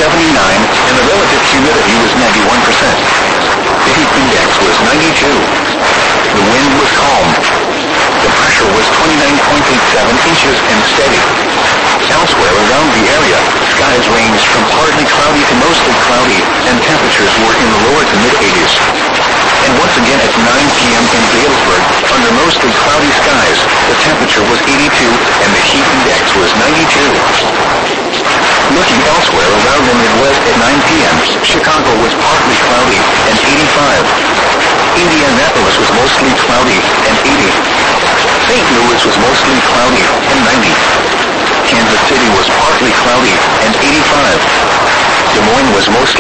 79, and the relative humidity was 91%. The heat index was 92. The wind was calm. The pressure was 29.87 inches and steady. Elsewhere around the area, skies ranged from partly cloudy to mostly cloudy, and temperatures were in the lower to mid-80s. And once again at 9 p.m. in Galesburg, under mostly cloudy skies, the temperature was 82 and the heat index was 92. Looking elsewhere around the Midwest at 9 p.m., Chicago was partly cloudy and 85. Indianapolis was mostly cloudy and 80. St. Louis was mostly cloudy and 90. Kansas City was partly cloudy and 85. Des Moines was mostly